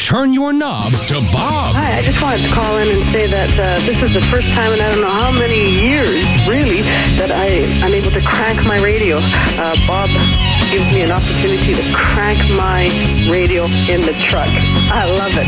turn your knob to Bob. Hi, I just wanted to call in and say that this is the first time in I don't know how many years, really, that I'm able to crank my radio. Bob gives me an opportunity to crank my radio in the truck. I love it.